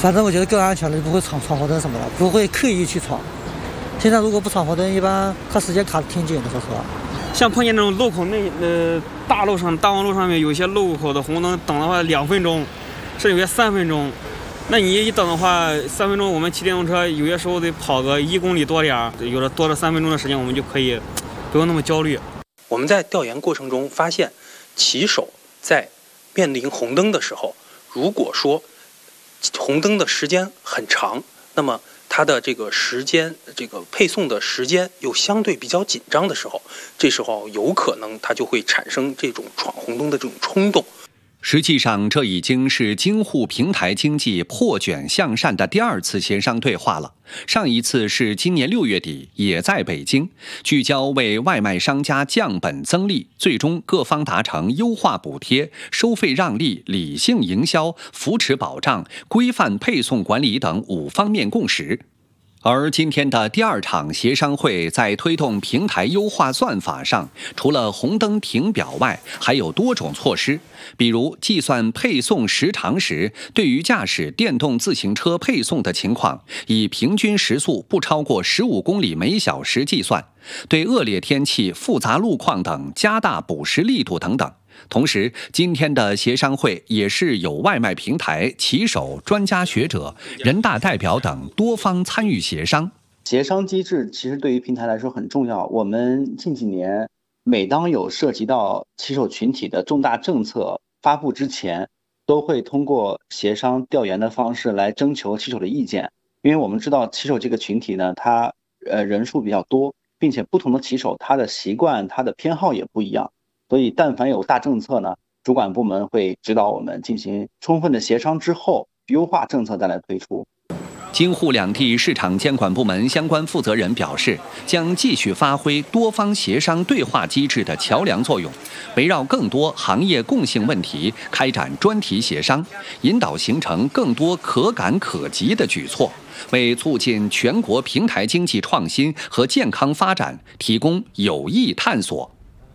反正我觉得更安全了，就不会闯红灯什么的，不会刻意去闯。现在如果不闯红灯，一般看时间卡得挺紧的，说实话。 像碰见那种路口大路上、大望路上面有一些路口的红灯等的话2分钟，甚至有些3分钟。那你一等的话，3分钟我们骑电动车有些时候得跑个1公里多点儿，有的多了3分钟的时间，我们就可以不用那么焦虑。 我们在调研过程中发现，骑手在面临红灯的时候，如果说红灯的时间很长，那么它的这个时间，这个配送的时间又相对比较紧张的时候，这时候有可能它就会产生这种闯红灯的这种冲动。 实际上，这已经是京沪平台经济破卷向善的第2次协商对话了。上一次是今年6月底，也在北京，聚焦为外卖商家降本增利，最终各方达成优化补贴、收费让利、理性营销、扶持保障、规范配送管理等5方面共识。而今天的第2场协商会在推动平台优化算法上，除了红灯停表外，还有多种措施，比如计算配送时长时，对于驾驶电动自行车配送的情况，以平均时速不超过15公里每小时计算，对恶劣天气、复杂路况等加大补时力度等等。同时，今天的协商会也是有外卖平台、骑手、专家学者、人大代表等多方参与协商。 协商机制其实对于平台来说很重要。我们近几年每当有涉及到骑手群体的重大政策发布之前，都会通过协商调研的方式来征求骑手的意见。因为我们知道骑手这个群体呢，他人数比较多，并且不同的骑手他的习惯、他的偏好也不一样。所以但凡有大政策呢，主管部门会指导我们进行充分的协商之后，优化政策再来推出。 京沪两地市场监管部门相关负责人表示，将继续发挥多方协商对话机制的桥梁作用，围绕更多行业共性问题开展专题协商，引导形成更多可感可及的举措，为促进全国平台经济创新和健康发展提供有益探索。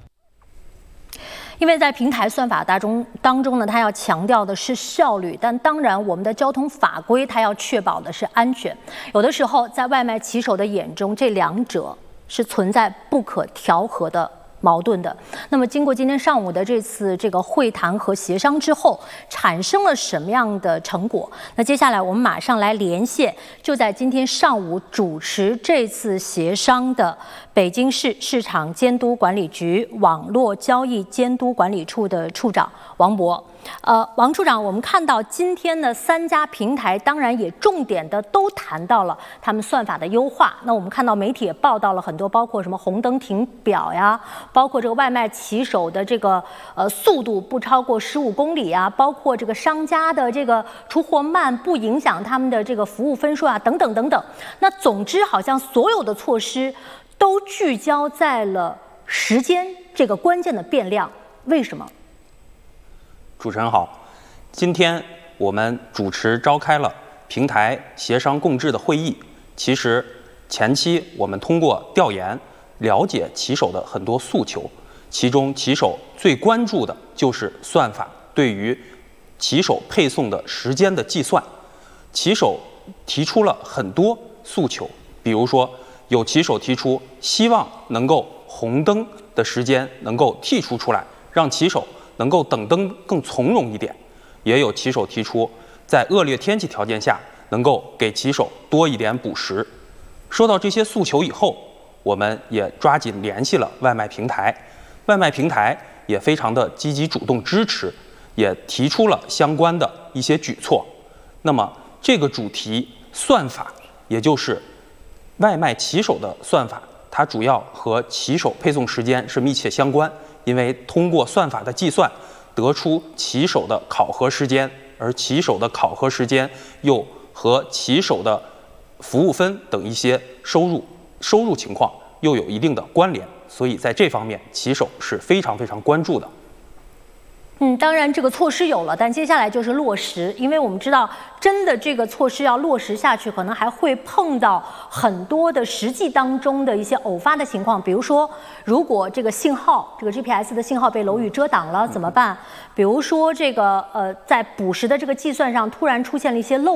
因为在平台算法当中呢，它要强调的是效率，但当然我们的交通法规它要确保的是安全。有的时候在外卖骑手的眼中，这2者是存在不可调和的矛盾的。那么经过今天上午的这次会谈和协商之后，产生了什么样的成果？那接下来我们马上来连线就在今天上午主持这次协商的北京市市场监督管理局网络交易监督管理处的处长王博。王处长，我们看到今天呢，3家平台当然也重点的都谈到了他们算法的优化。那我们看到媒体也报道了很多，包括什么红灯停表呀，包括这个外卖骑手的速度不超过15公里啊，包括这个商家的出货慢不影响他们的服务分数啊，等等等等。那总之好像所有的措施都聚焦在了时间这个关键的变量，为什么？ 主持人好，今天我们主持召开了平台协商共治的会议。其实前期我们通过调研了解骑手的很多诉求，其中骑手最关注的就是算法对于骑手配送的时间的计算。骑手提出了很多诉求，比如说有骑手提出希望能够红灯的时间能够剔除出来，让骑手能够等灯更从容一点。也有骑手提出在恶劣天气条件下能够给骑手多一点补时。说到这些诉求以后，我们也抓紧联系了外卖平台，外卖平台也非常的积极主动支持，也提出了相关的一些举措。那么这个主题算法，也就是外卖骑手的算法，它主要和骑手配送时间是密切相关，因为通过算法的计算得出骑手的考核时间，而骑手的考核时间又和骑手的服务分等一些收入情况又有一定的关联，所以在这方面骑手是非常非常关注的。 当然这个措施有了，但接下来就是落实，因为我们知道真的这个措施要落实下去，可能还会碰到很多的实际当中的一些偶发的情况，比如说如果这个信号，这个 GPS 的信号被楼宇遮挡了怎么办？比如说在补时的这个计算上突然出现了一些漏